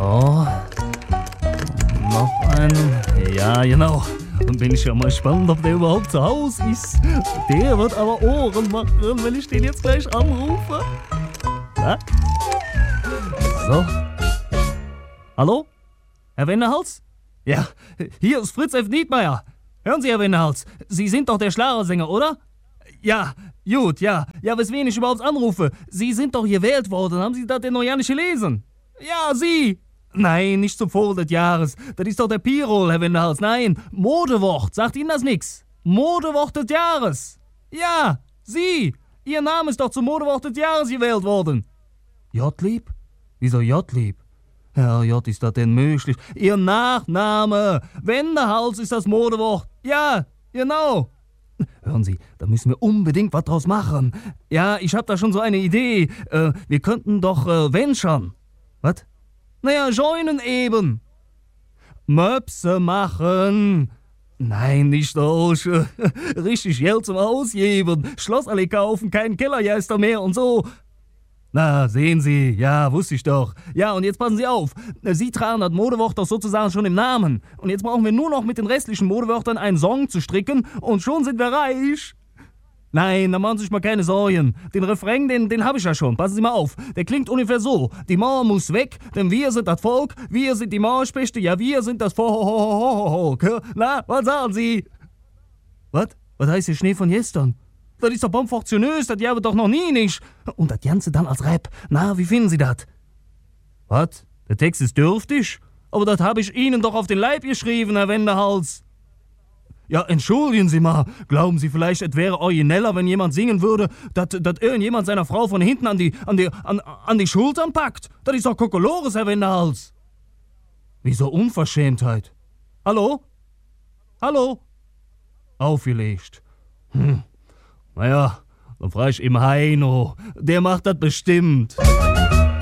So. Noch einen. Ja, genau. Dann bin ich ja mal gespannt, ob der überhaupt zu Hause ist. Der wird aber Ohren machen, wenn ich den jetzt gleich anrufe. Ja? So. Hallo? Herr Wendehals? Ja, hier ist Fritz F. Niedmeyer. Hören Sie, Herr Wendehals, Sie sind doch der Schlagersänger, oder? Ja, gut, ja. Ja, weswegen ich überhaupt anrufe? Sie sind doch gewählt worden, haben Sie das denn noch gar nicht gelesen? Ja, Sie! Nein, nicht zum Vogel des Jahres. Das ist doch der Pirol, Herr Wendehals. Nein, Modewort. Sagt Ihnen das nix? Modewort des Jahres. Ja, Sie. Ihr Name ist doch zum Modewort des Jahres gewählt worden. Jottlieb? Wieso Jottlieb? Herr J, ist das denn möglich? Ihr Nachname. Wendehals ist das Modewort. Ja, genau. Hören Sie, da müssen wir unbedingt was draus machen. Ja, ich hab da schon so eine Idee. Wir könnten doch venturen. Was? Naja, joinen eben. Möpse machen. Nein, nicht solche. Richtig Geld zum Ausgeben. Schlossallee kaufen, keinen Kellergeister mehr und so. Na, sehen Sie, ja, wusste ich doch. Ja, und jetzt passen Sie auf. Sie tragen das Modewort doch sozusagen schon im Namen. Und jetzt brauchen wir nur noch mit den restlichen Modewörtern einen Song zu stricken und schon sind wir reich. Nein, da machen Sie sich mal keine Sorgen. Den Refrain, den habe ich ja schon. Passen Sie mal auf. Der klingt ungefähr so. Die Mauer muss weg, denn wir sind das Volk. Wir sind die Mauerspechte, ja, wir sind das Volk. Na, was sagen Sie? Was? Was heißt der Schnee von gestern? Das ist doch bomfortionös, das habe doch noch nie nicht. Und das Ganze dann als Rap. Na, wie finden Sie das? Was? Der Text ist dürftig? Aber das habe ich Ihnen doch auf den Leib geschrieben, Herr Wendehals. Ja, entschuldigen Sie mal. Glauben Sie vielleicht, es wäre origineller, wenn jemand singen würde, dass irgendjemand seiner Frau von hinten an die Schultern packt? Das ist doch Kokolores, Herr Wendehals. Wieso Unverschämtheit? Hallo? Hallo? Aufgelegt. Naja, dann frage ich im Heino. Der macht das bestimmt.